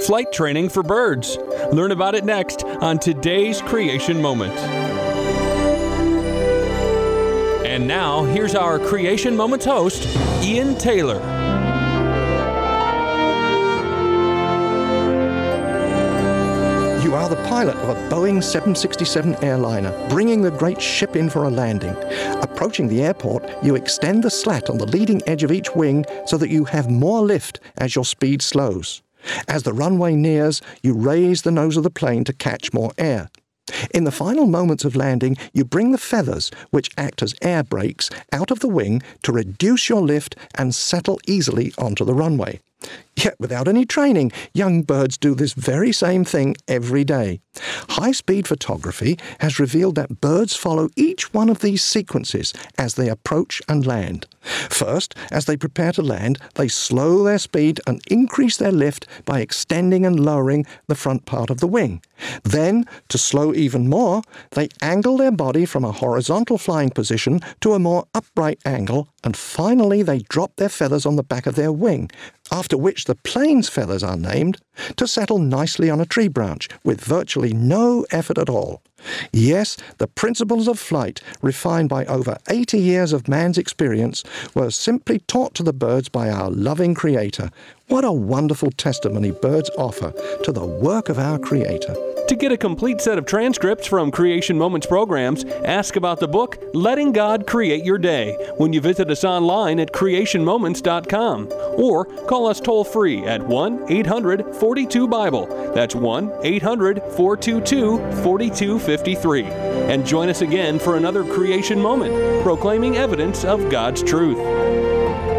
flight training for birds. Learn about it next on today's Creation Moment. And now, here's our Creation Moments host, Ian Taylor. You are the pilot of a Boeing 767 airliner, bringing the great ship in for a landing. Approaching the airport, you extend the slat on the leading edge of each wing so that you have more lift as your speed slows. As the runway nears, you raise the nose of the plane to catch more air. In the final moments of landing, you bring the feathers, which act as air brakes, out of the wing to reduce your lift and settle easily onto the runway. Yet without any training, young birds do this very same thing every day. High-speed photography has revealed that birds follow each one of these sequences as they approach and land. First, as they prepare to land, they slow their speed and increase their lift by extending and lowering the front part of the wing. Then, to slow even more, they angle their body from a horizontal flying position to a more upright angle, and finally they drop their feathers on the back of their wing, after which the plane's feathers are named, to settle nicely on a tree branch with virtually no effort at all. Yes, the principles of flight, refined by over 80 years of man's experience, were simply taught to the birds by our loving Creator. What a wonderful testimony birds offer to the work of our Creator. To get a complete set of transcripts from Creation Moments programs, ask about the book, Letting God Create Your Day, when you visit us online at creationmoments.com, or call us toll-free at 1-800-42-BIBLE. That's 1-800-422-4253. And join us again for another Creation Moment, proclaiming evidence of God's truth.